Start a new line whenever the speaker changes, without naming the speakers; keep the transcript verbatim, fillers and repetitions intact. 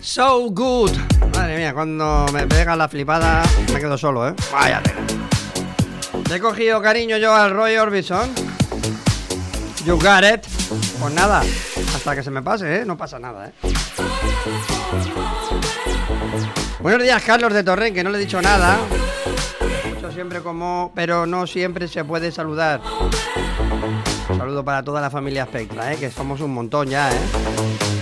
So good. Madre mía, cuando me pega la flipada me quedo solo, ¿eh? Vaya tela. Le he cogido cariño yo al Roy Orbison. You got it. Pues nada, hasta que se me pase, ¿eh? No pasa nada, ¿eh? Buenos días, Carlos de Torrent, que no le he dicho nada. Yo siempre como, pero no siempre se puede saludar. Un saludo para toda la familia Spectra, ¿eh? Que somos un montón ya, ¿eh?